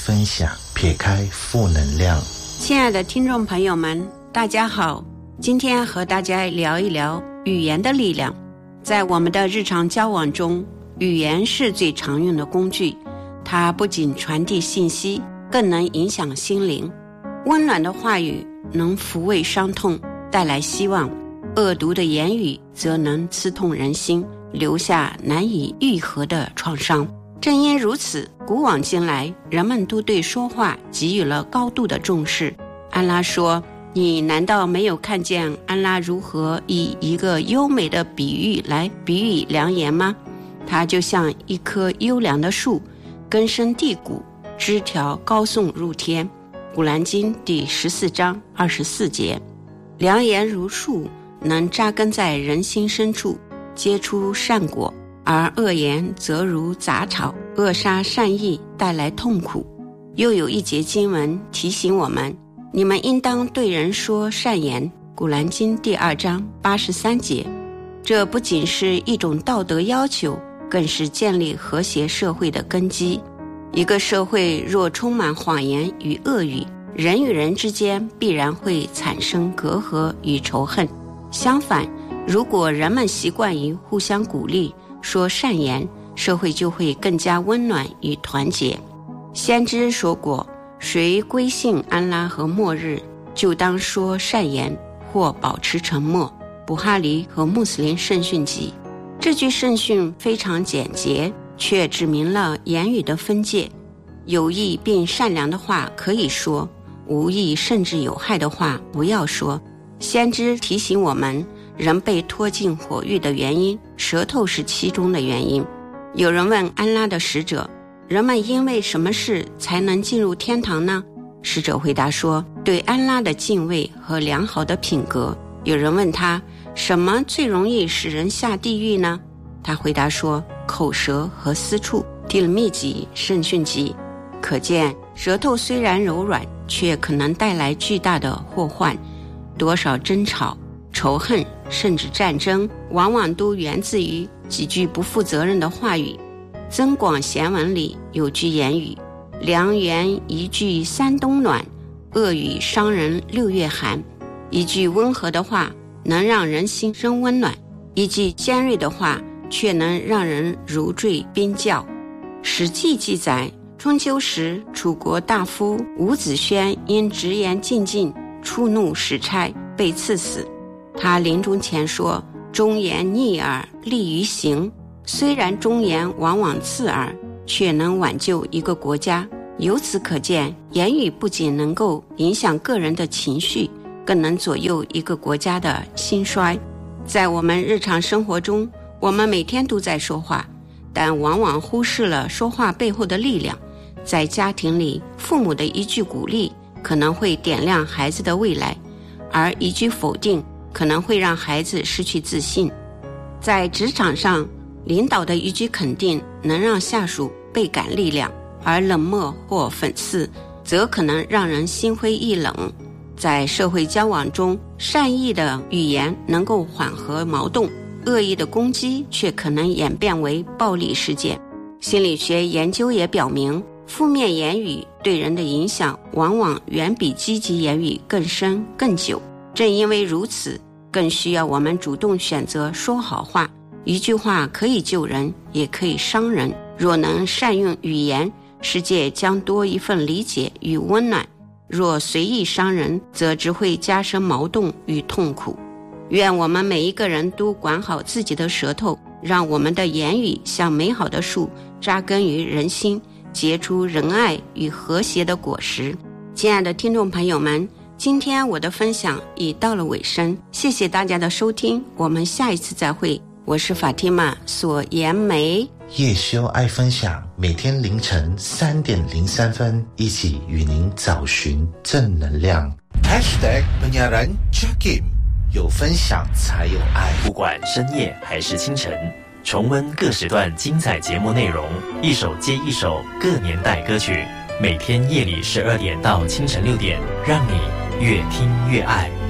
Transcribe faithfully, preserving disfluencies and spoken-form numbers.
分享，撇开负能量。 亲爱的听众朋友们，大家好，今天和大家聊一聊语言的力量。在我们的日常交往中，语言是最常用的工具，它不仅传递信息，更能影响心灵。温暖的话语能抚慰伤痛，带来希望；恶毒的言语则能刺痛人心，留下难以愈合的创伤。正因如此，古往今来，人们都对说话给予了高度的重视。安拉说，你难道没有看见安拉如何以一个优美的比喻来比喻良言吗？它就像一棵优良的树，根深蒂固，枝条高耸入天。古兰经第十四章二十四节。良言如树，能扎根在人心深处，结出善果；而恶言则如杂草，扼杀善意，带来痛苦。又有一节经文提醒我们，你们应当对人说善言，古兰经第二章八十三节。这不仅是一种道德要求，更是建立和谐社会的根基。一个社会若充满谎言与恶语，人与人之间必然会产生隔阂与仇恨。相反，如果人们习惯于互相鼓励，说善言，社会就会更加温暖与团结。先知说过，谁归信安拉和末日，就当说善言或保持沉默。布哈里和穆斯林圣训集。这句圣训非常简洁，却指明了言语的分界。有益并善良的话可以说，无益甚至有害的话不要说。先知提醒我们，人被拖进火狱的原因，舌头是其中的原因。有人问安拉的使者，人们因为什么事才能进入天堂呢？使者回答说，对安拉的敬畏和良好的品格。有人问他，什么最容易使人下地狱呢？他回答说，口舌和私处。蒂勒密集圣训集。可见舌头虽然柔软，却可能带来巨大的祸患。多少争吵、仇恨甚至战争，往往都源自于几句不负责任的话语。增广贤文里有句言语，良言一句三冬暖，恶语伤人六月寒。一句温和的话能让人心生温暖，一句尖锐的话却能让人如坠冰窖。史记记载，春秋时楚国大夫伍子胥因直言进进，触怒使差，被赐死。他临终前说，忠言逆耳利于行。虽然忠言往往刺耳，却能挽救一个国家。由此可见，言语不仅能够影响个人的情绪，更能左右一个国家的兴衰。在我们日常生活中，我们每天都在说话，但往往忽视了说话背后的力量。在家庭里，父母的一句鼓励可能会点亮孩子的未来，而一句否定可能会让孩子失去自信。在职场上，领导的一句肯定能让下属倍感力量，而冷漠或讽刺则可能让人心灰意冷。在社会交往中，善意的语言能够缓和矛盾，恶意的攻击却可能演变为暴力事件。心理学研究也表明，负面言语对人的影响往往远比积极言语更深更久。正因为如此，更需要我们主动选择说好话。一句话可以救人，也可以伤人。若能善用语言，世界将多一份理解与温暖；若随意伤人，则只会加深矛盾与痛苦。愿我们每一个人都管好自己的舌头，让我们的言语像美好的树，扎根于人心，结出仁爱与和谐的果实。亲爱的听众朋友们，今天我的分享已到了尾声，谢谢大家的收听，我们下一次再会。我是法蒂玛索颜梅。 叶修爱分享，每天凌晨三点零三分，一起与您找寻正能量。Hashtag Penyiaran Jakim， 有分享才有爱。 不管深夜还是清晨，重温各时段精彩节目内容，一首接一首各年代歌曲。每天夜里十二点到清晨六点，让你越听越爱。